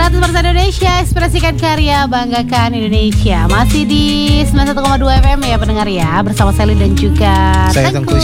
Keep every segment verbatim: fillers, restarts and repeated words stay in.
seratus persen Indonesia, ekspresikan karya, banggakan Indonesia. Masih di sembilan puluh satu koma dua F M ya pendengar ya, bersama Sally dan juga saya Tengku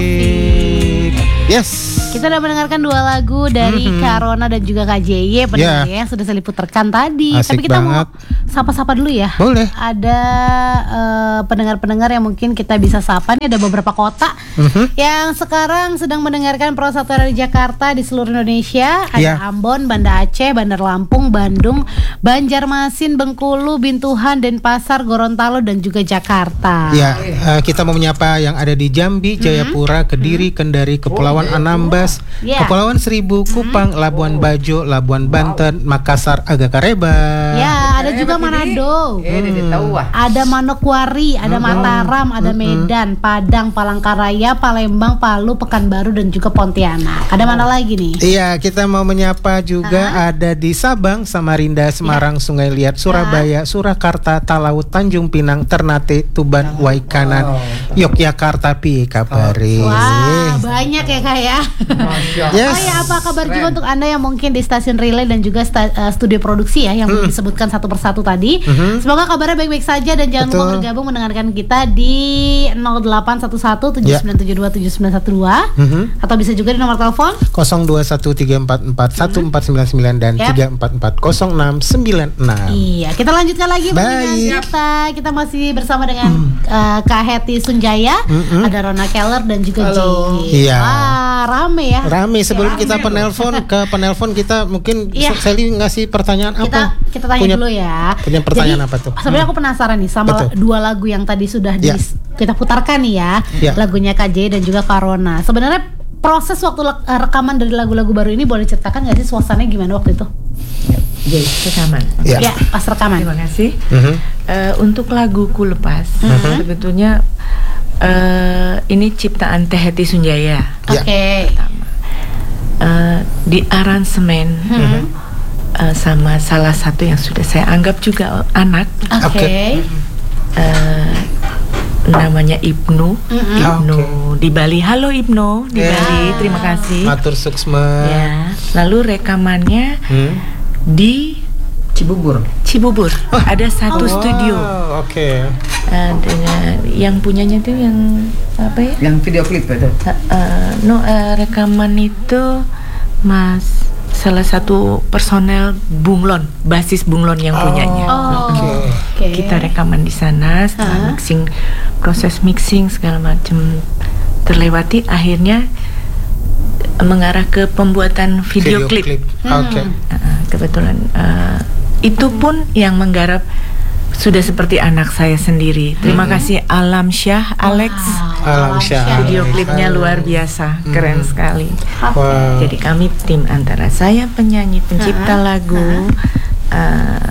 Syafiq. Yes. Kita udah mendengarkan dua lagu dari mm-hmm. Kak Rona dan juga Kak J Y pendengar yeah. ya, sudah Sally putarkan tadi. Asik Tapi kita banget. mau sapa-sapa dulu ya. Boleh. Ada uh, pendengar-pendengar yang mungkin kita bisa sapa nih, ada beberapa kota mm-hmm. yang sekarang sedang mendengarkan Pro satu dari Jakarta di seluruh Indonesia. Ada yeah. Ambon, Banda Aceh, Bandar Lampung, Bandung, Banjarmasin, Bengkulu, Bintuhan, Denpasar, Gorontalo dan juga Jakarta. Ya, uh, kita mau menyapa yang ada di Jambi, Jayapura, Kediri, Kendari, Kepulauan Anambas, yeah. Kepulauan Seribu, Kupang, Labuan Bajo, Labuan Banten, Makassar, Agakareba. Ya, ada juga Manado. Hmm. Ada Manokwari, ada Mataram, ada Medan, Padang, Palangkaraya, Palembang, Palu, Pekanbaru dan juga Pontianak. Ada mana lagi nih? Iya, kita mau menyapa juga uh-huh. ada di Sabang, Samarinda, Semarang, yeah. Sungai Liat, Surabaya, uh-huh. Surakarta, Talaut, Tanjung Pinang, Ternate, Tuban, uh-huh. Waikanan, oh. Yogyakarta, piye kabare. Wah, banyak ya Kak ya. Yes. Oh ya, apa kabar Keren. juga untuk Anda yang mungkin di stasiun relay dan juga sta- uh, studio produksi ya yang hmm. disebutkan satu persatu tadi. Hmm. Semoga kabarnya baik-baik saja dan jangan lupa bergabung mendengarkan kita di nol delapan satu satu tujuh sembilan tujuh dua tujuh sembilan satu dua hmm. atau bisa juga di nomor telepon nol dua satu tiga empat empat satu empat sembilan sembilan dan yep. tiga empat empat nol enam sembilan enam. Iya, kita lanjutkan lagi dengan kita. Kita masih bersama dengan hmm. uh, Kak Hetty Sunjaya, hmm. ada Rona Keller dan juga J. Iya. Wah, rame ya. Rame. Sebelum ya, kita penelpon ke penelpon kita mungkin ya. Sally ngasih pertanyaan kita, apa? Kita tanya punya, dulu ya. Punya pertanyaan Jadi, apa tuh? Sebenarnya aku penasaran nih sama Betul. dua lagu yang tadi sudah ya. di, kita putarkan nih ya. ya. Lagunya Kak J dan juga Kak Rona. Sebenarnya proses waktu rekaman dari lagu-lagu baru ini boleh ceritakan nggak sih suasananya gimana waktu itu? Jadi rekaman. Ya. ya, pas rekaman. Terima kasih. Uh-huh. Uh, untuk lagu Ku Lepas, uh-huh. sebetulnya uh, ini ciptaan Teh Hetty Sunjaya. Oke. Okay. Uh, di aransemen uh-huh. uh, sama salah satu yang sudah saya anggap juga anak. Oke. Okay. Uh, namanya Ibnu, mm-hmm. Ibnu okay. di Bali. Halo Ibnu di yeah. Bali, terima kasih. Matur suksma. Ya. Lalu rekamannya hmm? di Cibubur. Cibubur. Oh. Ada satu oh, studio. Oke. Okay. Uh, dengan yang punyanya itu yang apa ya? Yang video klip itu. Uh, uh, no uh, rekaman itu Mas salah satu personel Bunglon, basis Bunglon yang punyanya. Oh, okay. Okay. Kita rekaman di sana, setelah uh-huh. mixing, proses mixing segala macam terlewati, akhirnya mengarah ke pembuatan video, video klip. klip. Hmm. Oke. Okay. Uh, kebetulan uh, itu pun yang menggarap sudah seperti anak saya sendiri. Terima hmm. kasih Alam Syah, Alex. Wow. Alam Syah. Video klipnya luar biasa, hmm. keren sekali. Wow. Jadi kami tim antara saya penyanyi, pencipta uh-huh. lagu, uh,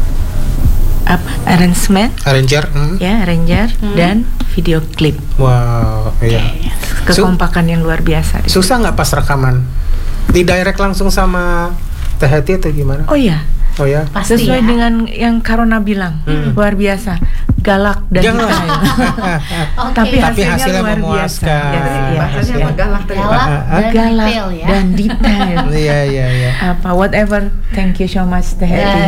apa, arrangement, arranger, hmm. ya arranger hmm. dan video klip. Wow, iya. Kekompakan yang luar biasa. Susah nggak pas rekaman? Di direct langsung sama Teh Hetty atau gimana? Oh iya. Oh ya. Pasti sesuai ya. dengan yang Karona bilang, hmm. luar biasa, galak dan detail. okay. Tapi hasilnya, Tapi hasilnya luar memuaskan. biasa. Ya, ya, bahasanya ya. apa galak tadi? Galak dan galak detail ya. dan detail. Iya iya iya. Apa whatever. Thank you so much Teh Hetty.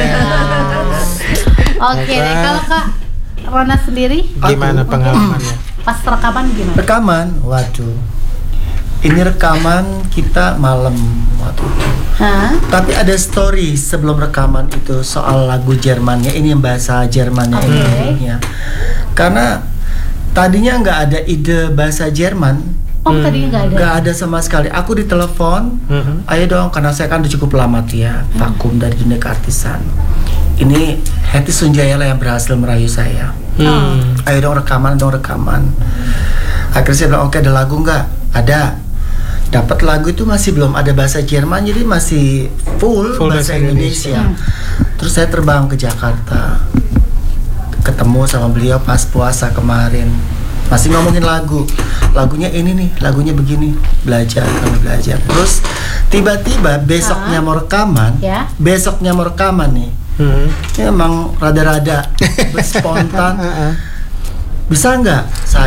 Oke deh, kalau Kak Rona sendiri gimana Aku, pengalamannya? Pas rekaman gimana? Rekaman, waduh. Ini rekaman kita malam waktu itu. Hah? Tapi ada story sebelum rekaman itu soal lagu Jermannya. Ini yang bahasa Jermannya okay. ini. Ya. Karena tadinya nggak ada ide bahasa Jerman. Oh, hmm. tadinya nggak ada. Nggak ada sama sekali. Aku ditelepon, hmm. ayo dong, karena saya kan udah cukup lama tuh ya, vakum dari dunia keartisan. Ini Hetty Sunjaya lah yang berhasil merayu saya. Hmm. Ayo dong rekaman, dong rekaman. Akhirnya saya bilang, oke ada lagu nggak? Ada. Dapat lagu itu masih belum ada bahasa Jerman, jadi masih full, full bahasa Indonesia. Indonesia. Hmm. Terus saya terbang ke Jakarta, ketemu sama beliau pas puasa kemarin. Masih ngomongin lagu, lagunya ini nih, lagunya begini, belajar, kami belajar. Terus tiba-tiba besoknya mau rekaman, yeah. besoknya mau rekaman nih. Hmm. Ya, emang rada-rada spontan. Bisa nggak, saya?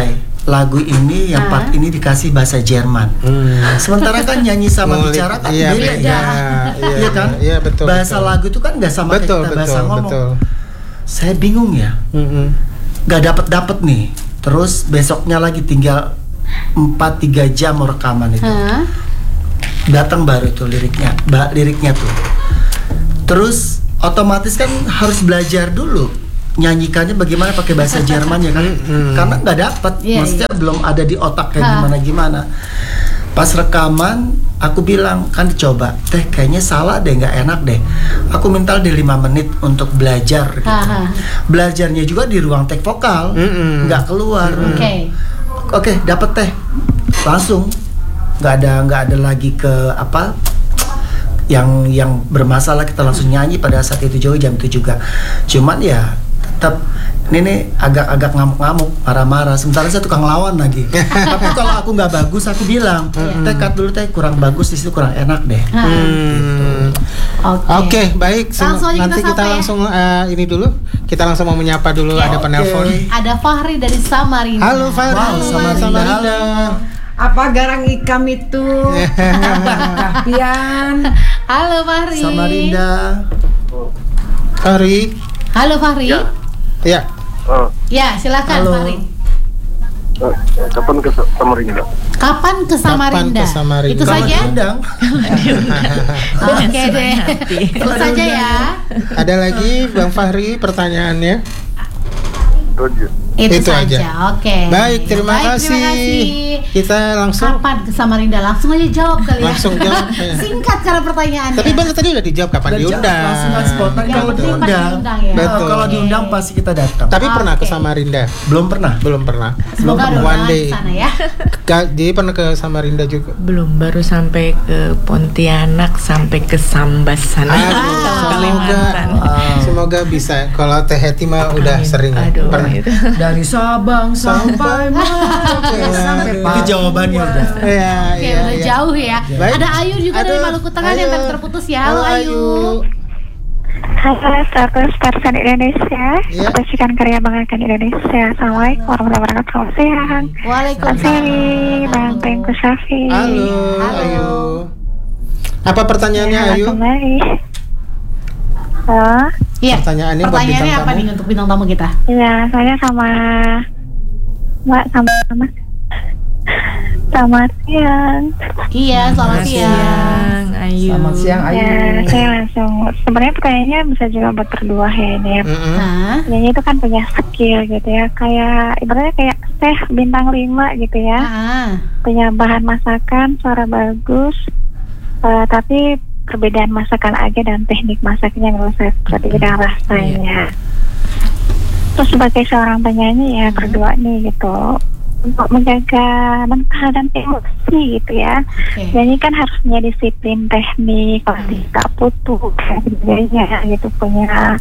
lagu ini yang part ini dikasih bahasa Jerman. Hmm. Sementara kan nyanyi sama Mulit, bicara kan iya, beda. Iya, iya, iya kan? Iya, betul. Bahasa betul. lagu itu kan nggak sama betul, kayak kita betul, bahasa ngomong. Betul. Saya bingung ya. Mm-hmm. Gak dapet dapet nih. Terus besoknya lagi tinggal empat tiga jam rekaman itu. Huh? Datang baru itu liriknya, ba- liriknya tuh. Terus otomatis kan harus belajar dulu nyanyikannya bagaimana pakai bahasa Jerman ya kan, mm-hmm. karena nggak dapat, yeah, maksudnya yeah. belum ada di otak kayak gimana gimana. Pas rekaman aku bilang kan coba teh kayaknya salah deh, nggak enak deh. Aku minta deh lima menit untuk belajar gitu. Ha-ha. Belajarnya juga di ruang tek vokal, mm-hmm. nggak keluar. Oke, mm-hmm. oke okay, dapat teh langsung, nggak ada nggak ada lagi ke apa yang yang bermasalah, kita langsung nyanyi pada saat itu juga jam itu juga. Cuman ya tetap ini nih agak-agak ngamuk-ngamuk, marah-marah. Sementara saya tukang lawan lagi. Tapi kalau aku nggak bagus, aku bilang, teh cut dulu teh kurang bagus di situ, kurang enak deh. Hmm. Gitu. Oke, okay. okay, baik. Langsung nanti kita, kita ya? langsung uh, ini dulu. Kita langsung mau menyapa dulu, yeah. ada penelpon. Okay. Ada Fahri dari Samarinda. Halo Fahri. Wow, Samarinda. Samarinda. Apa garang ikam itu? Kapian. Halo Fahri. Samarinda. Fahri. Halo Fahri. Ya. Ya. Oh. Ya, silakan Fahri. Oh, kapan ke Samarinda? Kapan ke Samarinda? Kapan ke Samarinda? Itu saja. Oke deh. Itu saja ya. Ada lagi Bang Fahri pertanyaannya? Itu, itu saja. aja. Oke. Okay. Baik, terima, Baik kasih. terima kasih. Kita langsung. Kapan ke Samarinda? Langsung aja jawab kali ya. Langsung jawab. Singkat karena pertanyaannya. Tapi benar tadi udah dijawab kapan udah diundang. Langsung spontan kalau diundang. diundang ya. Betul. Kalau diundang pasti kita datang. Tapi okay. pernah ke Samarinda? Belum pernah. Belum pernah. Semoga belum pernah. One day. Sana ya. Jadi pernah ke Samarinda juga? Belum, baru sampai ke Pontianak, sampai ke Sambas sana. Aduh, semoga, wow. semoga bisa. Kalau Teh Heti mah udah Amin. sering Aduh, pernah. Itu. Dari Sabang sampai Merauke sampai itu jawabannya udah. Iya, Oke, iya, udah iya. jauh ya. Baik. Ada Ayu juga Aduh, dari Maluku Tengah Ayu. yang tadi terputus ya. Halo, Halo Ayu. Halo, status Parsan Indonesia. Ya. Pastikan karya banggakan Indonesia. Assalamualaikum warahmatullahi wabarakatuh. Siang. Waalaikumsalam. Bang Tengku Safi. Halo, Halo. Ayu. Apa pertanyaannya ya, Ayu? Kembali. Halo. Iya. Pertanyaannya, Pertanyaannya apa nih untuk bintang tamu kita? Iya, saya sama Mbak sama sama selamat siang. Iya, selamat siang. Ayu. Selamat siang, Ayu. Ya, saya langsung. Sebenarnya pertanyaannya bisa juga buat berdua ya ini ya. Mm-hmm. Jadi itu kan punya skill gitu ya, kayak ibaratnya kayak chef bintang lima gitu ya. Ah. Punya bahan masakan, suara bagus, uh, tapi perbedaan masakan aja dan teknik masaknya menurut saya seperti beda rasanya. Terus sebagai seorang penyanyi ya berdua nih gitu, untuk menjaga mental dan emosi gitu ya. Okay. Jadi kan harus punya disiplin teknik, kalau tidak putus dan sebagainya gitu, punya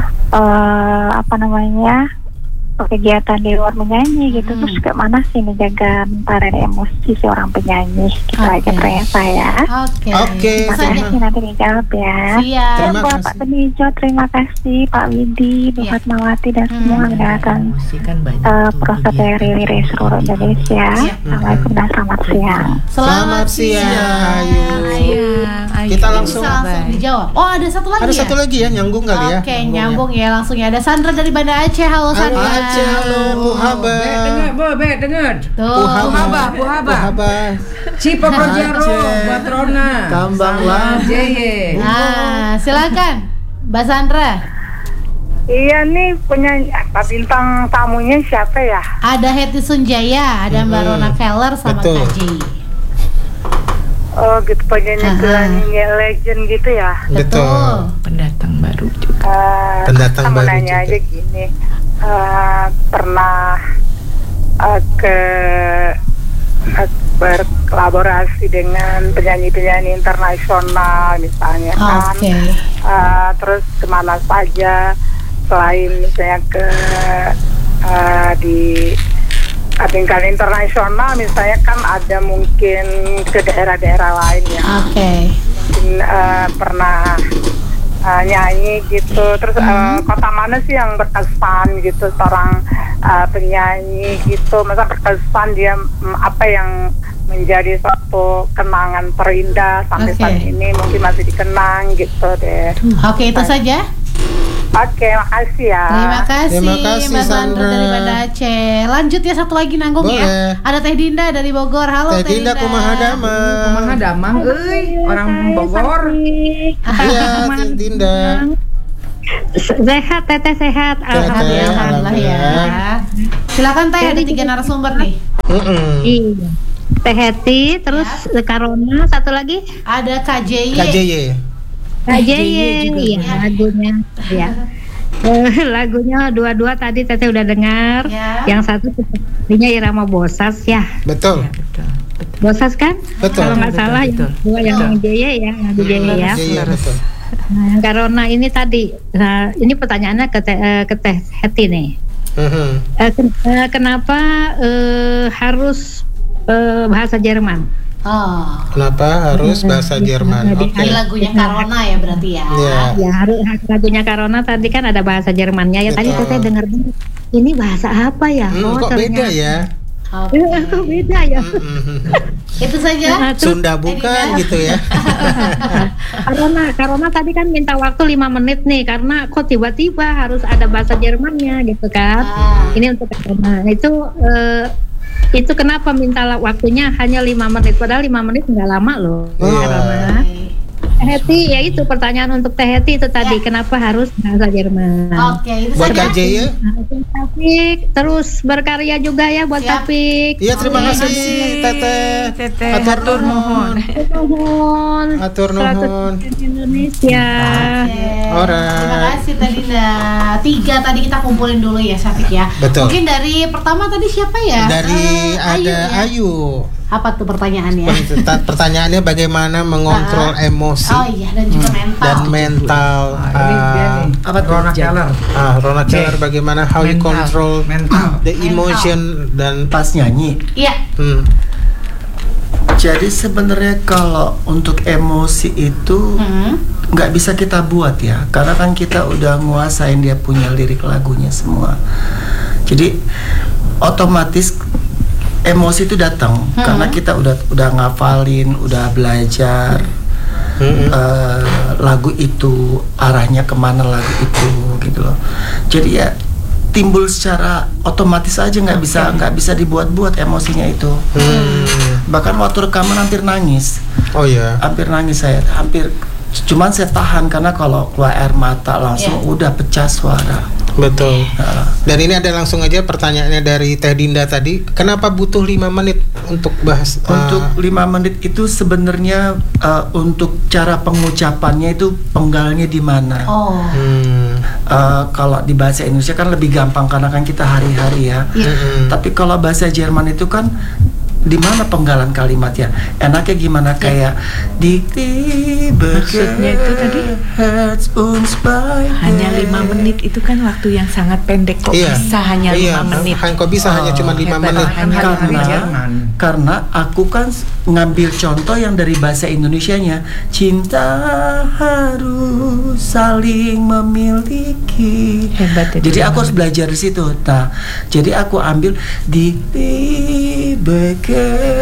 uh, apa namanya kegiatan di luar menyanyi gitu. hmm. Terus kemana sih menjaga mental dan emosi seorang penyanyi gitu. Okay. Aja pertanyaan saya. Oke. Okay. Oke. Terima kasih nanti dijawab ya. Siap. Terima kasih Pak Benijo, terima kasih Pak Widi, Bu ya. Fatmawati dan hmm. semua mendengarkan uh, proses dari Riri seluruh Indonesia. Ya. Assalamualaikum dan selamat siang. Selamat siang, Ayu. Ayu. Kita langsung, bisa langsung dijawab. Oh, ada satu lagi. Ada ya? satu lagi ya, nyambung kali ya. Oke, nyambung ya langsung ya. Ada Sandra dari Banda Aceh. Halo Sandra. Halo Aceh, halo Puhaba. Be dengar, be, be dengar. Puhaba, Puhaba. Puhaba. Cipa Projaro buat Rona. Kambang lah. Jeye. Nah, silakan Mbak Sandra. Iya nih punya apa bintang tamunya siapa ya? Ada Heti Sunjaya, ada Mbak Hmm. Rona Keller sama Betul. Kak J. Oh gitu, penyanyi Aha. penyanyi legend gitu ya? Betul. Pendatang baru juga. Uh, Pendatang saya mau baru nanya juga. aja gini, uh, pernah uh, ke uh, berkolaborasi dengan penyanyi-penyanyi internasional misalnya kan? Oke. Uh, terus kemana saja selain misalnya ke uh, di tingkat internasional, misalnya kan ada mungkin ke daerah-daerah lain ya. Oke. Mungkin uh, pernah uh, nyanyi gitu. Terus uh, kota mana sih yang berkesan gitu seorang uh, penyanyi gitu, masa berkesan dia um, apa yang menjadi suatu kenangan terindah sampai Okay. saat ini mungkin masih dikenang gitu deh. Oke, itu saja. Oke, makasih ya. Terima kasih, Terima kasih, Mbak Sandra Sandra. dari Banda Aceh. Lanjut ya, satu lagi nanggung Boleh. ya. Ada Teh Dinda dari Bogor. Halo Teh Dinda kumaha damang. Kumaha damang euy, orang Bogor. Iya, Teh Dinda. Sehat, teteh sehat. Alhamdulillah, alhamdulillah ya. Silakan Teh, ada tiga narasumber nih. Mm-mm. Iya. Teh Heti, terus Karona, satu lagi Ada K J Y. K J Y. K J Y, iya lagunya, ya. Eh, lagunya dua-dua tadi Teteh udah dengar. Ya. Yang satu sepertinya Irama Bosas ya. Betul. Bosas kan? Betul. Kalau nggak Betul, salah betul. yang dua yang J Y ya, yang J Y ya. K J Y, betul. Nah, yang Karona ini tadi, nah, ini pertanyaannya ke Teh, eh, ke Teh Heti nih. Mhm. Eh, ken- eh, kenapa eh, harus eh, bahasa Jerman? Oh. Kenapa harus bahasa Jerman? Oke. Ini lagunya Karona ya berarti ya. Iya. Ya harus lagunya Karona tadi kan ada bahasa Jermannya ya. Tadi Betul. Teteh dengar ini bahasa apa ya? Hmm, kok beda ya? Oke. Eh, kok beda ya? Mhm. Itu saja. Nah, terus Sunda bukan gitu ya? Karona, Karona tadi kan minta waktu lima menit nih karena kok tiba-tiba harus ada bahasa Jermannya gitu kan. Ah. Ini untuk Karona. Itu eh, itu kenapa minta la- waktunya hanya lima menit padahal lima menit nggak lama loh. Iya. Karona. Teh Heti, ya itu pertanyaan untuk Teh Heti itu tadi, Ya. kenapa harus bahasa Jerman? Oke, itu Buat saja. K J Y? Nah, itu Taufik, terus berkarya juga ya buat Siap. Taufik. Iya, terima Oke. kasih Teteh. Teteh, Atur hatur nuhun. Nuhun. Atur nuhun. Indonesia. Oke. Alright. Terima kasih tadi Dinda. Tiga tadi kita kumpulin dulu ya Syafiq ya. Betul. Mungkin dari pertama tadi siapa ya? Dari Eh, ada ya. Ayu. Apa tuh pertanyaannya? Perta- Pertanyaannya bagaimana mengontrol emosi Oh iya, dan juga mental. dan mental. Nah, ini dia ah, nih. Apa tuh? Rona Keller. ah, Ronald Keller bagaimana how you Mental. control Mental. the emotion dan Pas nyanyi. Iya. hmm, Jadi sebenarnya kalau untuk emosi itu Hmm. nggak bisa kita buat ya, karena kan kita udah nguasain dia punya lirik lagunya semua. Jadi otomatis emosi itu datang karena kita udah udah ngafalin, udah belajar hmm, eh, lagu itu, arahnya kemana lagu itu gitu loh. Jadi ya timbul secara otomatis aja, nggak bisa nggak bisa dibuat-buat emosinya itu. hmm. Bahkan waktu rekaman hampir nangis, Oh ya. hampir nangis saya, hampir. Cuman saya tahan karena kalau keluar air mata langsung Iya. udah pecah suara. Betul. Nah, Dan ini ada langsung aja pertanyaannya dari Teh Dinda tadi. Kenapa butuh lima menit untuk bahas? ah, Untuk lima menit itu sebenarnya eh, untuk cara pengucapannya itu penggalnya di mana? Oh. hmm, Eh, kalau di bahasa Indonesia kan lebih gampang karena kan kita hari-hari ya. Iya. hmm, Tapi kalau bahasa Jerman itu kan di mana penggalan kalimatnya? Enaknya gimana kayak di Maksudnya itu tadi? Herz uns beide. Hanya lima menit itu kan waktu yang sangat pendek, kok Iya. bisa hanya iya, lima menit. han- kok bisa hanya cuma lima hebat. menit? Hanya lima Hari menit. Jerman. Karena aku kan s- ngambil contoh yang dari bahasa Indonesianya, cinta harus saling memiliki. Hebat itu. Jadi aku harus belajar di situ. Nah, jadi aku ambil di Liebe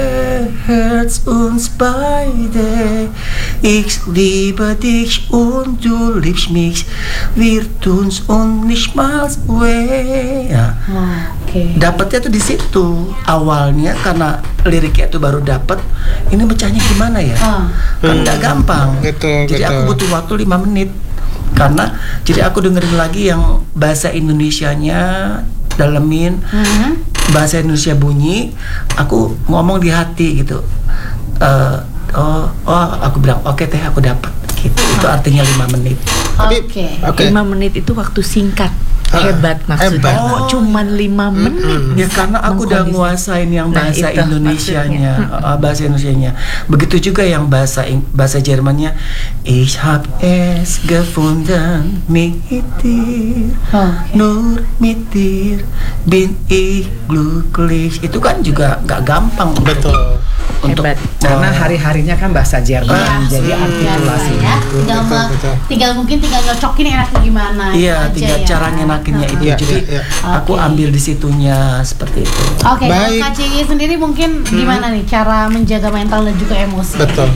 Herz uns beide. Ich liebe dich und du liebst mich. Wir tun's und nicht mal weh. Ya. Oke. Dapatnya tuh di situ awalnya karena liriknya itu baru dapat. Ini bacanya gimana ya? Ah. Kan nggak gampang. Betul, Jadi aku betul. butuh waktu lima menit karena jadi aku dengerin lagi yang bahasa Indonesianya, dalemin Hmm. bahasa Indonesia bunyi, aku ngomong di hati gitu. Eh, oh, oh, aku bilang oke teh aku dapat. Gitu. Itu artinya lima menit. Tapi- Oke. Oke. Lima menit itu waktu singkat. Ah, Hebat maksudnya. hebat. Oh, cuman lima menit. Ya karena aku udah Mengkondisi- nguasain yang Nah, bahasa itu Indonesianya, uh, bahasa Indonesianya. Begitu juga yang bahasa Ing- bahasa Jermannya. Ich hab es gefunden mit dir, Oh. nur mit dir bin ich glücklich. Itu kan juga nggak gampang. untuk- Betul. untuk Hebat. Karena hari-harinya kan bahasa Jerman, Iya, jadi luar artikulasi. biasa ya. Tinggal, Betul, me- betul. tinggal mungkin tinggal nyocokin enaknya gimana. Iya, itu aja tinggal ya. cara ngenakinnya itu. Iya, Jadi iya, iya. aku Oke. ambil di situnya seperti itu. Oke, kalau Baik. Kak Cici sendiri mungkin gimana nih cara menjaga mental dan juga emosi? Betul.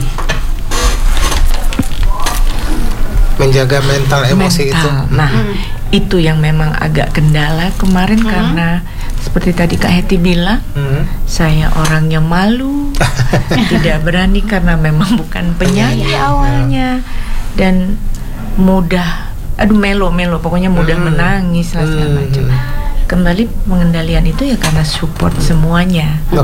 Menjaga mental emosi itu. Mental. Nah, itu yang memang agak kendala kemarin karena seperti tadi Kak Heti bilang, Hmm. saya orangnya malu, tidak berani karena memang bukan penyanyi awalnya dan mudah, aduh melo-melo, pokoknya mudah Hmm. menangis lah segala Hmm. macam. Kembali pengendalian itu ya karena support semuanya.